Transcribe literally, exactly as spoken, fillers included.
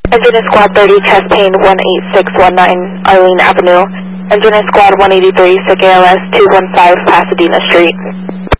Engine Squad thirty, chest pain one eight six one nine, Arlene Avenue. Engine Squad one eighty-three, sick A L S two one five, Pasadena Street.